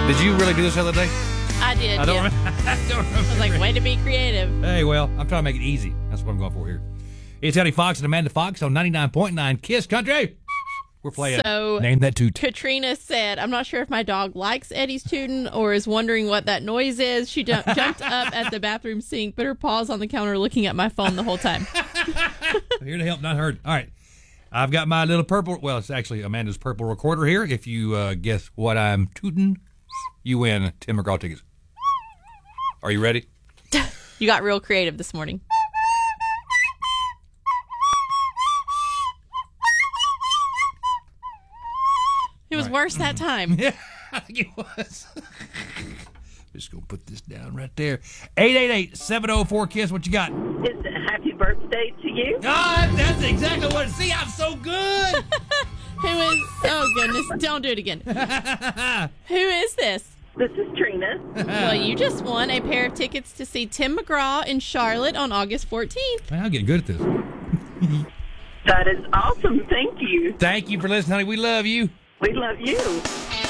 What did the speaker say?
Did you really do this the other day? I did, I don't yeah. I don't remember. I was like, way to be creative. Hey, well, I'm trying to make it easy. That's what I'm going for here. It's Eddie Fox and Amanda Fox on 99.9 KISS Country. We're playing So, Name That Toot. Katrina said, I'm not sure if my dog likes Eddie's tootin' or is wondering what that noise is. She jumped up at the bathroom sink, put her paws on the counter looking at my phone the whole time. Here to help, not hurt. All right. I've got my little purple, well, it's actually Amanda's purple recorder here. If you guess what I'm tooting, you win Tim McGraw tickets. Are you ready? You got real creative this morning. It was worse that time. Yeah, I think it was. Just going to put this down right there. 888-704-KISS. What you got? It's a happy birthday to you. Ah, that's exactly what it is. See, I'm so good. Who is... Oh, goodness. Don't do it again. Who is this? This is Trina. Well, you just won a pair of tickets to see Tim McGraw in Charlotte on August 14th. Man, I'm getting good at this. That is awesome. Thank you. Thank you for listening, honey. We love you. We love you.